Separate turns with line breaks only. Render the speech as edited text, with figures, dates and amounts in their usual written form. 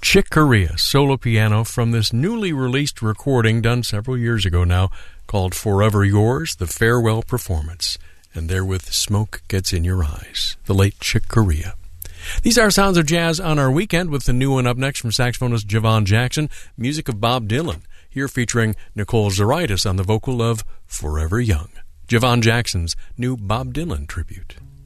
Chick Corea solo piano from this newly released recording done several years ago now called Forever Yours, the farewell performance. And therewith Smoke Gets in Your Eyes, the late Chick Corea. These are Sounds of Jazz on our weekend with the new one up next from saxophonist Javon Jackson, music of Bob Dylan, here featuring Nicole Zaritis on the vocal of Forever Young, Javon Jackson's new Bob Dylan tribute.